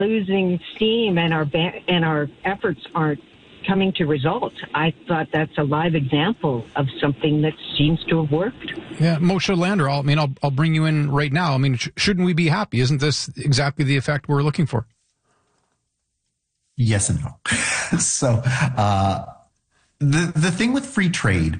losing steam and our efforts aren't coming to results. I thought that's a live example of something that seems to have worked. Yeah, Moshe Lander, I'll bring you in right now. I mean, shouldn't we be happy? Isn't this exactly the effect we're looking for? Yes and no. So, the thing with free trade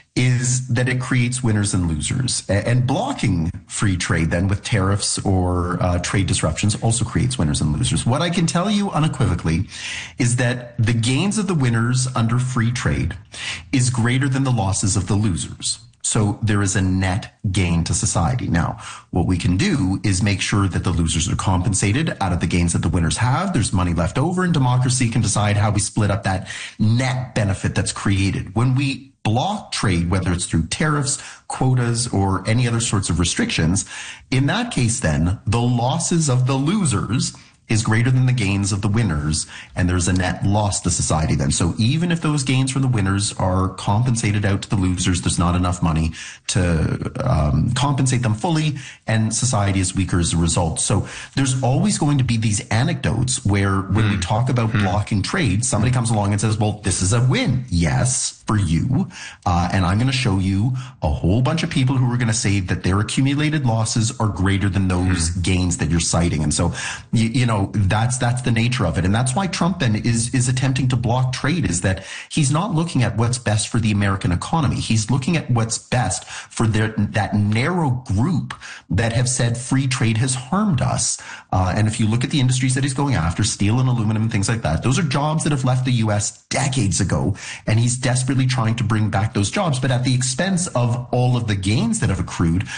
is that it creates winners and losers. And blocking free trade then with tariffs or trade disruptions also creates winners and losers. What I can tell you unequivocally is that the gains of the winners under free trade is greater than the losses of the losers. So there is a net gain to society. Now, what we can do is make sure that the losers are compensated out of the gains that the winners have. There's money left over, and democracy can decide how we split up that net benefit that's created. When we block trade, whether it's through tariffs, quotas, or any other sorts of restrictions, in that case, then the losses of the losers is greater than the gains of the winners, and there's a net loss to society then. So even if those gains from the winners are compensated out to the losers, there's not enough money to compensate them fully, and society is weaker as a result. So there's always going to be these anecdotes where when we talk about blocking trade, somebody comes along and says, well, this is a win. Yes, for you. And I'm going to show you a whole bunch of people who are going to say that their accumulated losses are greater than those gains that you're citing. And so, you know, that's the nature of it. And that's why Trump then is attempting to block trade, is that he's not looking at what's best for the American economy. He's looking at what's best for that narrow group that have said free trade has harmed us. And if you look at the industries that he's going after, steel and aluminum and things like that, those are jobs that have left the U.S. decades ago. And he's desperately trying to bring back those jobs, but at the expense of all of the gains that have accrued.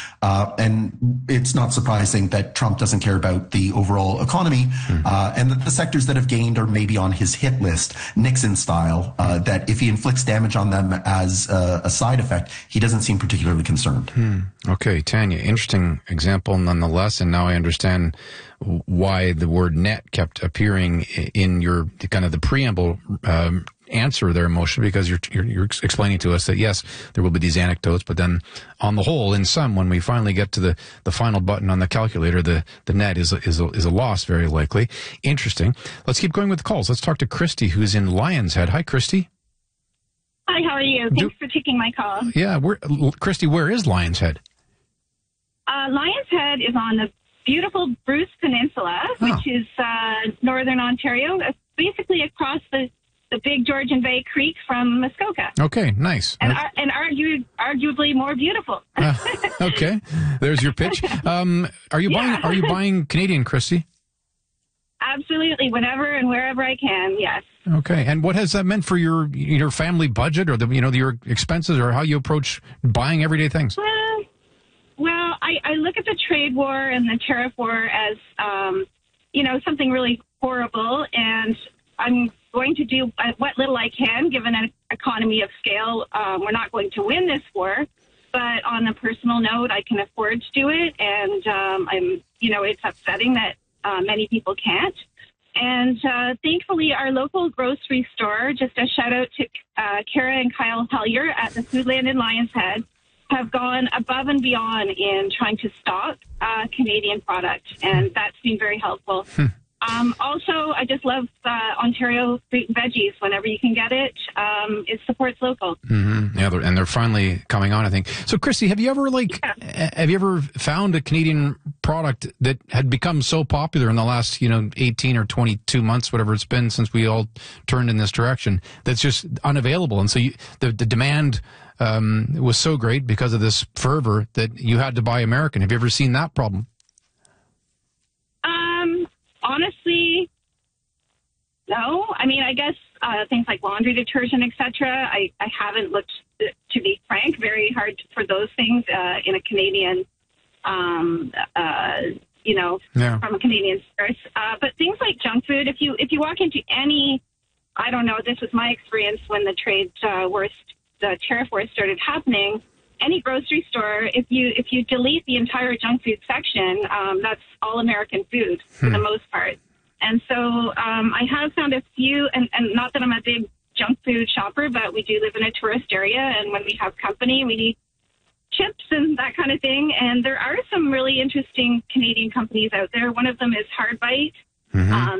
And it's not surprising that Trump doesn't care about the overall economy. And the sectors that have gained are maybe on his hit list, Nixon style, that if he inflicts damage on them as a side effect, he doesn't seem particularly concerned. Okay, Tanya, interesting example nonetheless. And now I understand why the word net kept appearing in your kind of the preamble answer there, Moshe, because you're explaining to us that yes, there will be these anecdotes, but then on the whole, in sum, when we finally get to the final button on the calculator, the net is a loss, very likely. Interesting. Let's keep going with the calls. Let's talk to Christy, who's in Lions Head. Hi, Christy. Hi, how are you? Thanks for taking my call. Yeah, Christy, where is Lions Head? Lions Head is on the beautiful Bruce Peninsula, which is northern Ontario, basically across the big Georgian Bay Creek from Muskoka. Okay, nice. And arguably more beautiful. Okay, there's your pitch. Are you buying Canadian, Christy? Absolutely, whenever and wherever I can. Yes. Okay, and what has that meant for your family budget, or your expenses, or how you approach buying everyday things? Well, I look at the trade war and the tariff war as something really horrible, and I'm going to do what little I can, given an economy of scale. We're not going to win this war, but on a personal note, I can afford to do it, and it's upsetting that many people can't. And thankfully, our local grocery store, just a shout out to Kara and Kyle Hellier at the Foodland in Lions Head, have gone above and beyond in trying to stock Canadian product, and that's been very helpful. Also, I just love Ontario fruit and veggies. Whenever you can get it, it supports local. Yeah, and they're finally coming on, I think. So, Christy, have you ever found a Canadian product that had become so popular in the last 18 or 22 months, whatever it's been since we all turned in this direction, that's just unavailable, and so the demand was so great because of this fervor that you had to buy American? Have you ever seen that problem? Honestly, no. I mean, I guess things like laundry detergent, etc. I haven't looked, to be frank, very hard for those things in a Canadian, from a Canadian source. But things like junk food, if you walk into any, I don't know, this was my experience when the tariff war started happening. Any grocery store, if you delete the entire junk food section, that's all American food for the most part. And so I have found a few, and not that I'm a big junk food shopper, but we do live in a tourist area, and when we have company, we need chips and that kind of thing. And there are some really interesting Canadian companies out there. One of them is Hardbite, Mhm.